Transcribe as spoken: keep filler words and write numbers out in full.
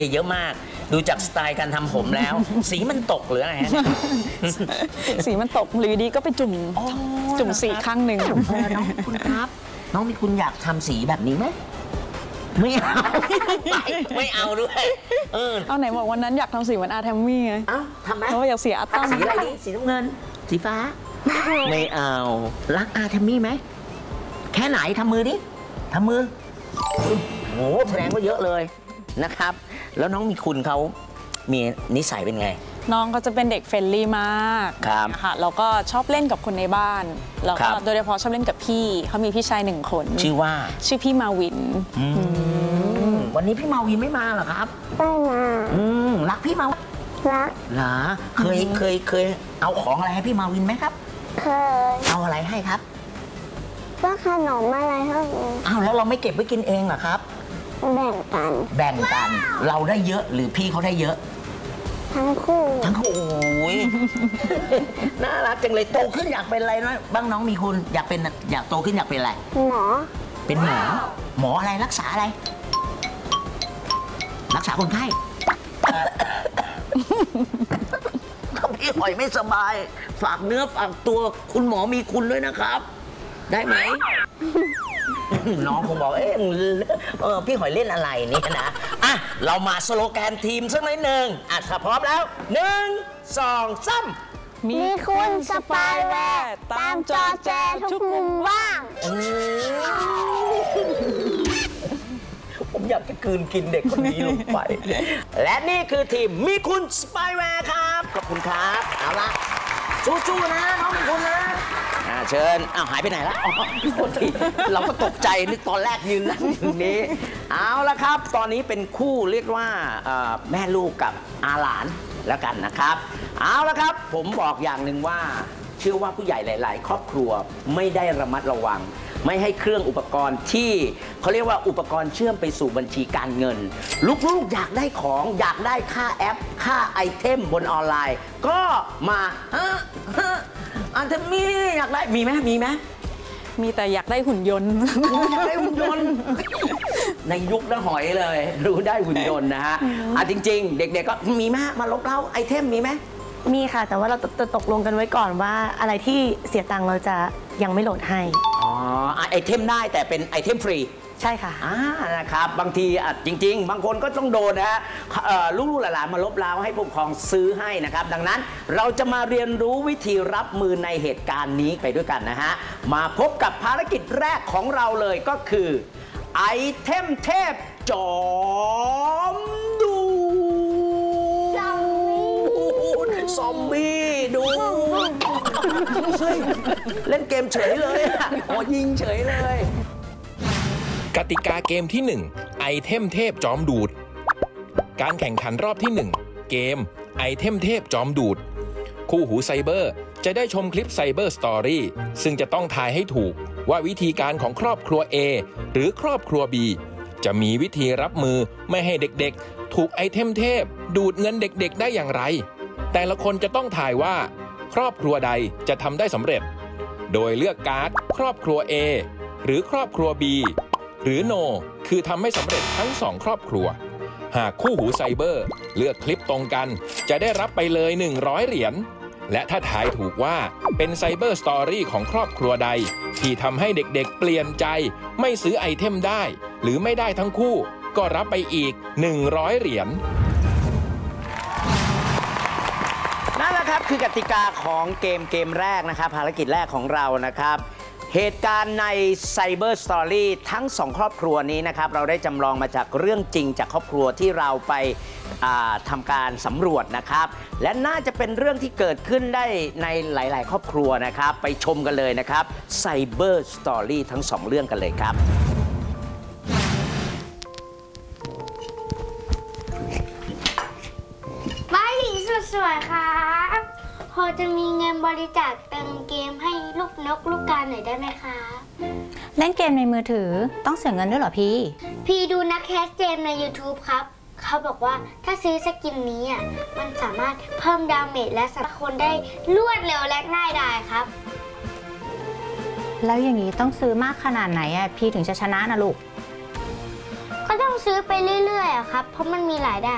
เยอะมากดูจากสไตล์การทำผมแล้ว สีมันตกหรืออะไรฮะสีมันตกหรือดีก็ไปจุ่มจุ่มสีข้างหนึ่งน้องคุณครับ น้องมีคุณอยากทำสีแบบนี้ไหมไม่เอา ไม่เอาด้วยเออเอาไหนบอกวันนั้นอยากทำสีเหมือนอาร์แทมมี่ไงเอ้าทำไหมเพราะว่าอยากเสียอาตั้มสีอะไรดีสีน้ำเงิน สีฟ้า ไม่เอารักอาร์เทมมี่ไหมแค่ไหนทำมือดิทำมือโอ้โหแสดงว่าเยอะเลยนะครับ แล้วน้องมีคุณเขามีนิสัยเป็นไงน้องก็จะเป็นเด็กเฟรนลี่มากครับค่ะแล้วก็ชอบเล่นกับคนในบ้านแล้วครัก็บโดยเฉพาะชอบเล่นกับพี่เขามีพี่ชายหนึ่งคนชื่อว่าชื่อพี่มาวินอืมวันนี้พี่มาวินไม่มาเหรอครับไม่มาอืมรักพี่มารักเหรอเคยเคยเคยเอาของอะไรให้พี่มาวินไหมครับเคยเอาอะไรให้ครับว่าขนมอะไรเท่านี้อ้าวแล้วเราไม่เก็บไว้กินเองเหรอครับแบ่งกันแบ่งกันเราได้เยอะหรือพี่เขาได้เยอะทั้งคู่ทั้งคู่โอ้ย น่ารักจังเลยโตขึ้นอยากเป็นอะไรนะบ้างน้องมีคุณอยากเป็นอยากโตขึ้นอยากเป็นอะไรหมอเป็นหมอหมออะไรรักษาอะไร รักษาคนไข้ ถ้าพี่หอยไม่สบาย ฝากเนื้อฝากตัวคุณหมอมีคุณด้วยนะครับ ได้ไหม น้องคงบอกเอ๊ะเออพี่หอยเล่นอะไรนี่นะอ่ะเรามาสโลแกนทีมสักหน่อยหนึ่งอ่ะถ้าพร้อมแล้วหนึ่งสองสามมีคุณสปายแวร์ตามจอแจทุกมุมว่างผมอยากจะคืนกินเด็กคนนี้ลงไป และนี่คือทีมมีคุณสปายแวร์ครับ ขอบคุณครับ เอาละสู้ๆนะน้องมีคุณนะอ่าเชิญอ้าวหายไปไหนแล้วอ๋อโทษทีเราก็ตกใจนึกตอนแรกยืนนั่งอยู่นี้ เอาละครับ ตอนนี้เป็นคู่เรียกว่าเอ่อแม่ลูกกับอาหลานแล้วกันนะครับ เอาละครับ ผมบอกอย่างหนึ่งว่า เชื่อว่าผู้ใหญ่หลาย ๆ ครอบครัวไม่ได้ระมัดระวัง ไม่ให้เครื่องอุปกรณ์ที่เขาเรียกว่าอุปกรณ์เชื่อมไปสู่บัญชีการเงิน ลูก ๆ อยากได้ของอยากได้ค่าแอป ค่าไอเทมบนออนไลน์ ก็มาฮะฮะอันเทมีอยากได้มีไหมมีไหมมีแต่อยากได้หุ่นยนต์อยากได้หุ่นยนต์ ในยุคน้าหอยเลย รู้ได้หุ่นยนต์นะฮะอ่ะจริง ๆ เด็ก ๆ ก็มีไหมมาลบเล้าไอเทมมีไหมมีค่ะแต่ว่าเราจะตกลงกันไว้ก่อนว่าอะไรที่เสียตังค์เราจะยังไม่โหลดให้อ๋อไอเทมได้แต่เป็นไอเทมฟรีใช่ค่ะอ่านะครับบางทีอ่ะจริง ๆ บางคนก็ต้องโดนนะฮะเอ่อลูกๆหลานๆมาลบล้างให้ผู้ปกครองซื้อให้นะครับ ดังนั้นเราจะมาเรียนรู้วิธีรับมือในเหตุการณ์นี้ไปด้วยกันนะฮะ มาพบกับภารกิจแรกของเราเลยก็คือไอเทมเทพจอมดูซอมบี้ดูเฮ้ยเล่นเกมเฉยเลยอ่ะอ๋อยิงเฉยเลยกติกาเกมที่ หนึ่ง ไอเทมเทพจอมดูด การแข่งขันรอบที่ หนึ่ง เกมไอเทมเทพจอมดูด คู่หูไซเบอร์จะได้ชมคลิปไซเบอร์สตอรี่ซึ่งจะต้องทายให้ถูกว่าวิธีการของครอบครัว A หรือครอบครัว B จะมีวิธีรับมือไม่ให้เด็กๆ ถูกไอเทมเทพดูดเงินเด็กๆได้อย่างไร แต่ละคนจะต้องทายว่า ครอบครัวใดจะทำได้สำเร็จ โดยเลือกการ์ดครอบครัว A หรือครอบครัว B หรือ No คือทำให้สำเร็จทั้งสองครอบครัว หากคู่หูไซเบอร์เลือกคลิปตรงกัน จะได้รับไปเลยหนึ่งร้อยเหรียญ และถ้าทายถูกว่าเป็นไซเบอร์สตอรี่ของครอบครัวใด ที่ทำให้เด็กๆเปลี่ยนใจไม่ซื้อไอเทมได้ หรือไม่ได้ทั้งคู่ ก็รับไปอีกหนึ่งร้อยเหรียญนั่นแหละครับคือกติกาของเกมเกมแรกนะครับภารกิจแรกของเรานะครับ เหตุการณ์ใน Cyber Story ทั้งสองครอบครัวนี้นะครับเราได้จำลองมาจากเรื่องจริงจากครอบครัวที่เราไปทำการสำรวจนะครับและน่าจะเป็นเรื่องที่เกิดขึ้นได้ในหลาย ๆ ครอบครัวนะครับไปชมกันเลยนะครับ Cyber Story ทั้งสองเรื่องกันเลยครับบ้านหญิงสุดสวยครับพอจะมีเงินบริจาคเติมเกมให้ลูกนกลูกกาหน่อยได้ไหมคะเล่นเกมในมือถือต้องเสียเงินด้วยเหรอพี่พี่ดูนักแคสเกมใน YouTube ครับ เขาบอกว่าถ้าซื้อสกินนี้อ่ะมันสามารถเพิ่มดาเมจและสำหรับคนได้รวดเร็วและง่ายดายครับแล้วอย่างนี้ต้องซื้อมากขนาดไหนอ่ะพี่ถึงจะชนะนะลูกก็ต้องซื้อไปเรื่อยๆอะครับ เพราะมันมีหลายด่าน